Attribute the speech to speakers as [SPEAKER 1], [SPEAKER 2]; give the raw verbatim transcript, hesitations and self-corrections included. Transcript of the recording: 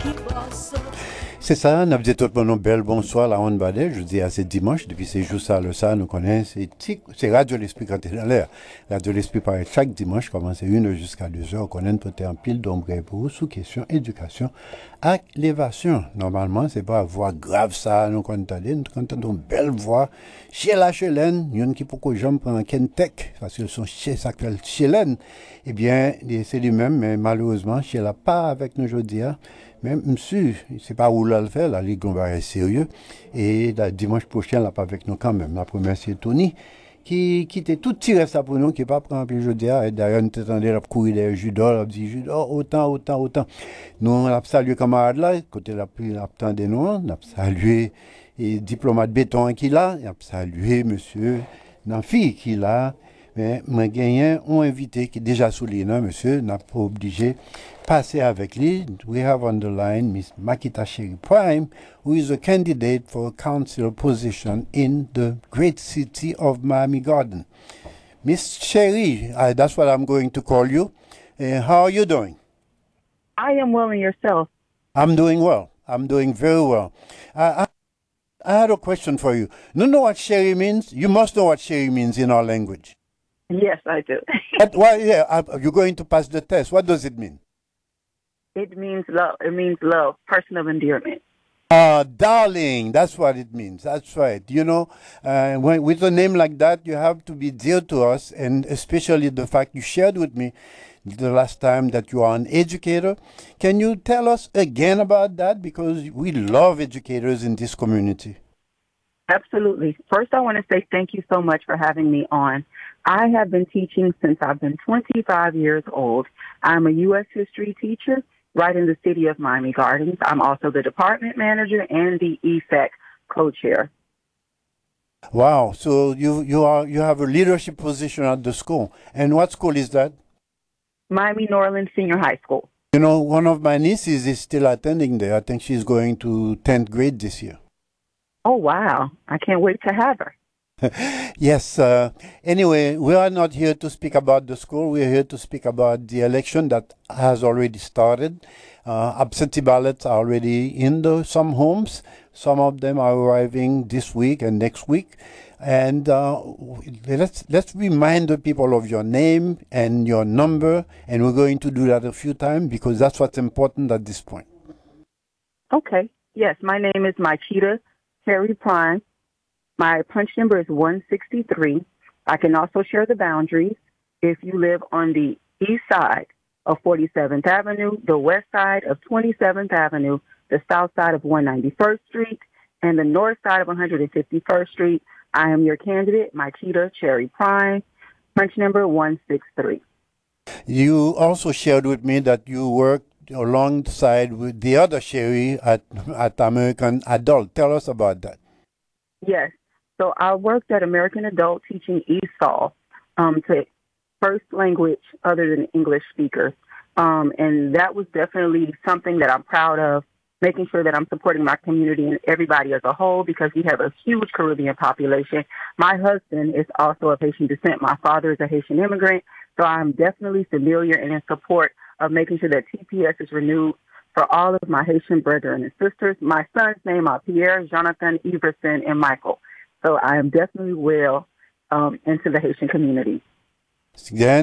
[SPEAKER 1] C'est ça, nous avons tout le monde bel bonsoir, la Ronde Badet. Je dis à c'est dimanche, depuis ces jours ça, le ça, nous connaissons, c'est c'est Radio L'Esprit quand t'es dans l'air. Radio L'Esprit paraît chaque dimanche, commence une heure jusqu'à deux heures, on connaît peut-être un pile d'ombre pour vous sous question éducation à l'évasion. Normalement, c'est pas voix grave ça, nous connaissons, nous connaissons une belle voix. Chez la Chélène, il y en a qui pourquoi j'aime prendre Kentech, parce que son chez s'appelle Chélène. Eh bien, c'est lui-même, mais malheureusement, chez la pas avec nous aujourd'hui. Mais monsieur, c'est pas où là le fait, la Ligue on va être sérieux. Et la, dimanche prochain, là, pas avec nous quand même. La première, c'est Tony, qui, qui était tout tiré ça pour nous, qui n'est pas pris un peu jeudi. Et d'ailleurs, nous t'attendons à courir des judo, on dit judo, autant, autant, autant. Nous, on a salué camarade là, côté la plus, attendez nous, on a salué, et diplomate béton qui là, on a salué monsieur Nafi qui là. Mais moi, gagné, on invité qui est déjà souligné, monsieur, n'a pas obligé passer avec lui. We have on the line Miss Makita Sherry Prime, who is a candidate for a council position in the great city of Miami Garden. Miss Sherry, uh, that's what I'm going to call you. Uh, how are you doing?
[SPEAKER 2] I am well, and yourself?
[SPEAKER 1] I'm doing well. I'm doing very well. Uh, I, I had a question for you. You know what Sherry means? You must know what Sherry means in our language.
[SPEAKER 2] Yes, I do.
[SPEAKER 1] But, well, yeah, uh, you're going to pass the test. What does it mean?
[SPEAKER 2] It means love. It means love, person of endearment.
[SPEAKER 1] Ah, uh, darling, that's what it means. That's right. You know, uh, when, with a name like that, you have to be dear to us, and especially the fact you shared with me the last time that you are an educator. Can you tell us again about that? Because we love educators in this community.
[SPEAKER 2] Absolutely. First, I want to say thank you so much for having me on. I have been teaching since I've been twenty-five years old. I'm a U S history teacher right in the city of Miami Gardens. I'm also the department manager and the E F E C co-chair.
[SPEAKER 1] Wow. So you you are you have a leadership position at the school. And what school is that?
[SPEAKER 2] Miami Norland Senior High School.
[SPEAKER 1] You know, one of my nieces is still attending there. I think she's going to tenth grade this year.
[SPEAKER 2] Oh, wow. I can't wait to have her.
[SPEAKER 1] Yes. Uh, anyway, we are not here to speak about the school. We are here to speak about the election that has already started. Uh, absentee ballots are already in the, some homes. Some of them are arriving this week and next week. And uh, let's let's remind the people of your name and your number. And we're going to do that a few times because that's what's important at this point.
[SPEAKER 2] Okay. Yes, my name is Makita Sherry Prime. My punch number is one sixty-three. I can also share the boundaries. If you live on the east side of forty-seventh Avenue, the west side of twenty-seventh Avenue, the south side of one ninety-first Street, and the north side of one hundred fifty-first Street, I am your candidate, Makita Sherry Prime, punch number one sixty-three.
[SPEAKER 1] You also shared with me that you worked alongside with the other Sherry at, at American Adult. Tell us about that.
[SPEAKER 2] Yes. So I worked at American Adult teaching E S O L um, to first language other than English speakers. Um, and that was definitely something that I'm proud of, making sure that I'm supporting my community and everybody as a whole because we have a huge Caribbean population. My husband is also of Haitian descent. My father is a Haitian immigrant. So I'm definitely familiar and in support of making sure that T P S is renewed for all of my Haitian brethren and sisters. My sons' name are Pierre, Jonathan, Everson, and Michael. So I am definitely well um, into the Haitian community.
[SPEAKER 1] Again,